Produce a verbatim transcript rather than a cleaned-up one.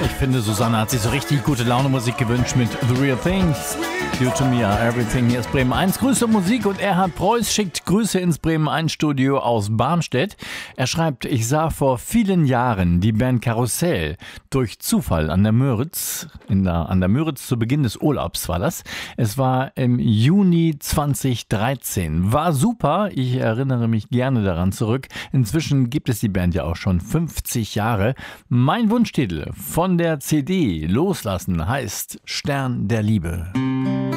Ich finde, Susanne hat sich so richtig gute Laune Musik gewünscht mit The Real Things. You to me are everything. Hier ist Bremen eins. Grüße Musik und Erhard Preuß schickt Grüße ins Bremen eins Studio aus Barmstedt. Er schreibt, ich sah vor vielen Jahren die Band Karussell durch Zufall an der Müritz, in der, an der Müritz zu Beginn des Urlaubs war das. Es war im Juni zweitausenddreizehn. War super. Ich erinnere mich gerne daran zurück. Inzwischen gibt es die Band ja auch schon fünfzig Jahre. Mein Wunschtitel von der C D Loslassen heißt Stern der Liebe.